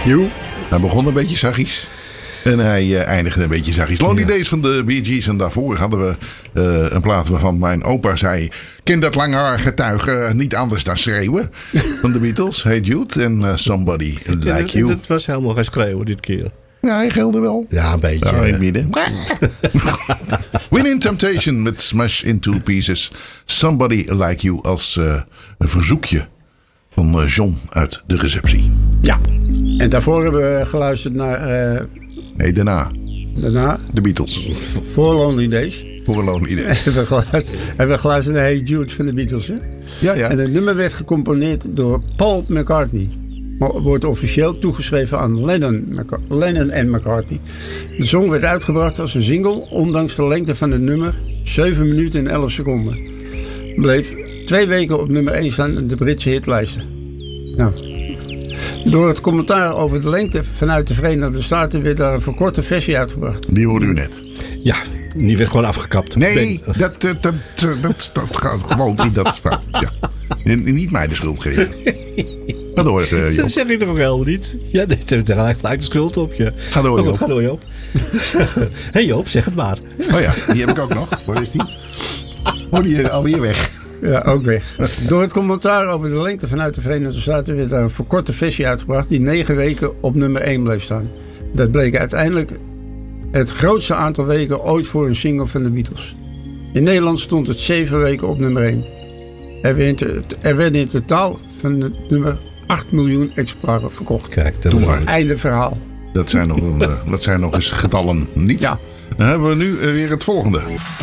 You. Hij begon een beetje zachtjes. En hij eindigde een beetje zachtjes. Lonely Days van de Bee Gees. En daarvoor hadden we een plaat waarvan mijn opa zei... Ken dat lange getuige niet anders dan schreeuwen. Van de Beatles. Hey Jude en Somebody Like You. Dat was helemaal geen schreeuwen dit keer. Ja, hij gilde wel. Ja, een beetje. Daar in het midden. Within Temptation met Smash Into Pieces. Somebody Like You als een verzoekje van John uit de receptie. Ja, en daarvoor hebben we geluisterd naar... Nee, daarna de Beatles. Voor Lonely Days. Voor Lonely Days. Hebben we geluisterd naar Hey Jude van de Beatles. Hè? Ja, ja. En het nummer werd gecomponeerd door Paul McCartney. Maar wordt officieel toegeschreven aan Lennon en McCartney. De song werd uitgebracht als een single, ondanks de lengte van het nummer, 7 minuten en 11 seconden. Bleef 2 weken op nummer 1 staan in de Britse hitlijsten. Nou, door het commentaar over de lengte vanuit de Verenigde Staten werd daar een verkorte versie uitgebracht. Die hoorde u net. Ja, die werd gewoon afgekapt. Nee, dat gaat gewoon niet. Dat is fout. Ja. Niet mij de schuld geven. Ga door, Joop. Dat zeg ik toch ook helemaal niet? Ja, daar lijkt de schuld op je. Ga door, Joop. Ga door, Joop. Hey Joop, zeg het maar. Oh ja, die heb ik ook nog. Waar is die? Oh, die alweer weg. Ja, ook weg. Door het commentaar over de lengte vanuit de Verenigde Staten werd daar een verkorte versie uitgebracht die 9 weken op nummer 1 bleef staan. Dat bleek uiteindelijk het grootste aantal weken ooit voor een single van de Beatles. In Nederland stond het 7 weken op nummer 1. Er werden in totaal van het nummer 8 miljoen exemplaren verkocht. Kijk, doe maar. Einde verhaal. Dat zijn nog eens getallen niet. Ja. Dan hebben we nu weer het volgende.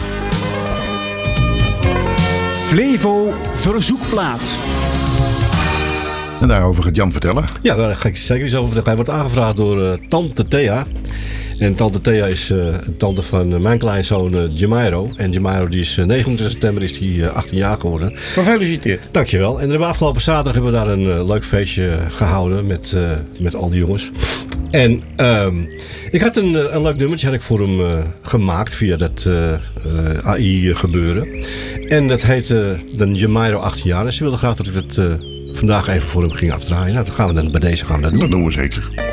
Flevo verzoekplaat. En daarover gaat Jan vertellen. Ja, daar ga ik zeker iets over vertellen. Hij wordt aangevraagd door Tante Thea. En Tante Thea is een tante van mijn kleinzoon Jamairo. En Jamairo die is 29 september is die 18 jaar geworden. Gefeliciteerd. Dankjewel. En afgelopen zaterdag hebben we daar een leuk feestje gehouden met al die jongens. En ik had een leuk nummertje had ik voor hem gemaakt via dat AI gebeuren. En dat heette de Jamairo 18 jaar. En ze wilde graag dat ik dat vandaag even voor hem ging afdraaien. Nou, dat gaan we dan bij deze gaan we dat doen. Dat doen we zeker.